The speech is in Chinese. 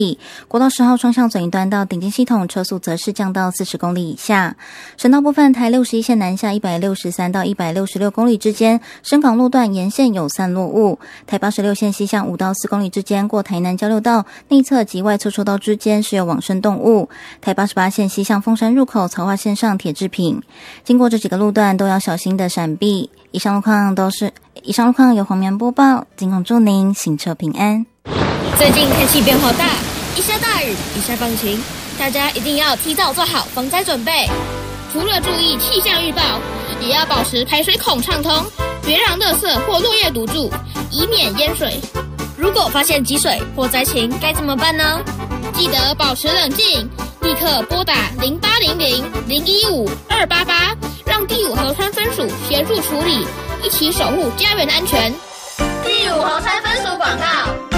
国道10号双向左一段到顶尖系统车速则是降到40公里以下。省道部分，台61线南下163到166公里之间，深港路段沿线有散落物；台86线西向5到4公里之间，过台南交流道内侧及外侧车道之间是有往生动物；台88线西向凤山入口曹化线上铁制品。经过这几个路段都要小心的闪避。以上路况由黄棉播报，尽管祝您行车平安。 最近天气变化大，一下大雨，一下放晴，大家一定要提早做好防灾准备。除了注意气象预报，也要保持排水孔畅通，别让垃圾或落叶堵住，以免淹水。如果发现积水或灾情，该怎么办呢？记得保持冷静，立刻拨打0800-015-288，让第5河川分署协助处理，一起守护家园安全。 第5河川分署广告。